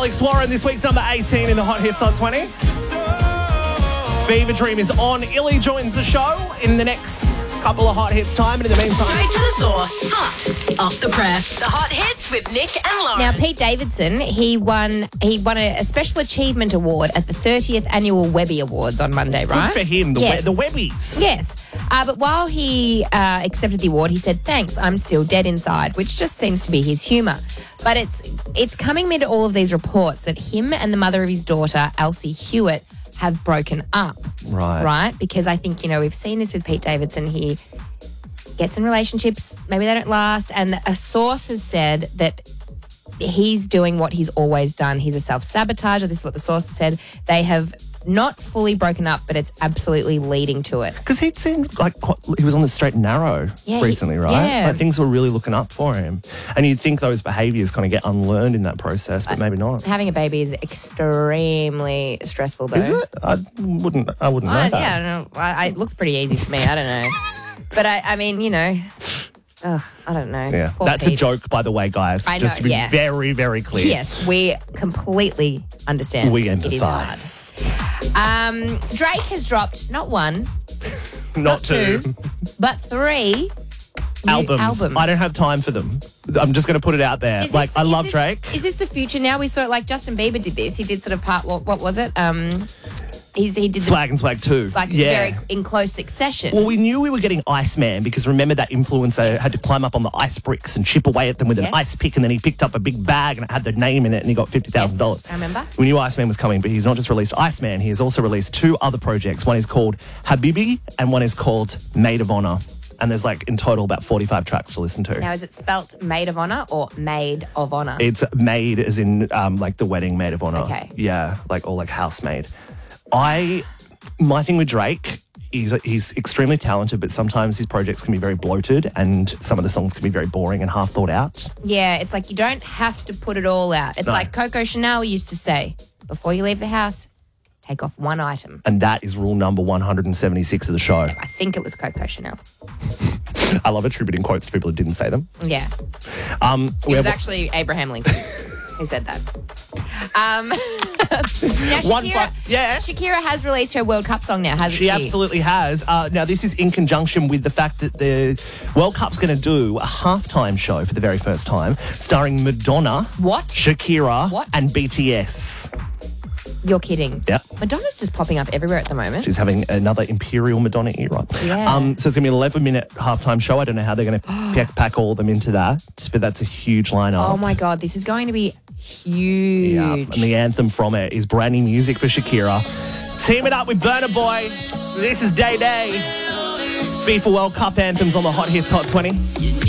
Alex Warren, this week's number 18 in the Hot Hits Hot 20. Fever Dream is on. Illy joins the show in the next couple of hot hits time. And in the meantime, straight to the source. Hot off the press. The Hot Hits with Nick and Lauren. Now, Pete Davidson, he won a Special Achievement Award at the 30th Annual Webby Awards on Monday, right? good for him, the Yes. Webbies. Yes. But while he accepted the award, he said, "Thanks, I'm still dead inside," which just seems to be his humour. But it's coming amid all of these reports that him and the mother of his daughter, Elsie Hewitt, have broken up. Right? Because I think, we've seen this with Pete Davidson. He gets in relationships, maybe they don't last, and a source has said that he's doing what he's always done. He's a self-sabotager. This is what the source has said. They have not fully broken up, but it's absolutely leading to it. Because he seemed like he was on the straight and narrow recently, right? yeah. Like things were really looking up for him. And you'd think those behaviours kind of get unlearned in that process, but maybe not. Having a baby is extremely stressful, though. Is it? I wouldn't know that. Yeah, I don't know. It looks pretty easy to me. I don't know. But I mean, I don't know. Yeah. Poor That's a Pete. joke, by the way, guys. I know, Just to be yeah. very, very clear. Yes, we completely understand. We It is hard. empathise. Drake has dropped not one, Not two. but three new albums. I don't have time for them. I'm just going to put it out there. I love Drake. Is this the future now? We saw it like Justin Bieber did this. He did sort of part, what was it? He did Swag and Swag 2. very in close succession. Well, we knew we were getting Iceman because remember that influencer had to climb up on the ice bricks and chip away at them with an ice pick, and then he picked up a big bag and it had the name in it and he got $50,000. Yes, I remember. We knew Iceman was coming, but he's not just released Iceman, he has also released two other projects. One is called Habibi and one is called Maid of Honor. And there's in total about 45 tracks to listen to. Now, is it spelt Maid of Honor or Maid of Honor? It's maid as in the wedding Maid of Honor. Okay. Yeah, or housemaid. My thing with Drake is he's extremely talented, but sometimes his projects can be very bloated and some of the songs can be very boring and half thought out. Yeah, it's like you don't have to put it all out. It's like Coco Chanel used to say, before you leave the house, take off one item. And that is rule number 176 of the show. I think it was Coco Chanel. I love attributing quotes to people who didn't say them. Yeah. It was actually Abraham Lincoln who said that. Now, Shakira has released her World Cup song now, hasn't she? She absolutely has. Now, this is in conjunction with the fact that the World Cup's going to do a halftime show for the very first time, starring Madonna, Shakira, and BTS. You're kidding. Yep. Madonna's just popping up everywhere at the moment. She's having another Imperial Madonna era. Yeah. So it's going to be an 11-minute halftime show. I don't know how they're going to pack all of them into that, but that's a huge lineup. Oh, my God. This is going to be huge. Yeah. And the anthem from it is brand new music for Shakira. Team it up with Burna Boy. This is Day Day. FIFA World Cup anthems on the Hot Hits Hot 20.